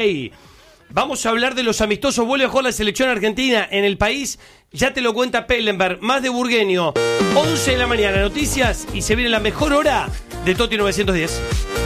Hey, vamos a hablar de los amistosos. Vuelve a jugar la selección argentina en el país. Ya te lo cuenta Pellenberg, más de Burgueño. 11 de la mañana, noticias, y se viene la mejor hora de Toti 910.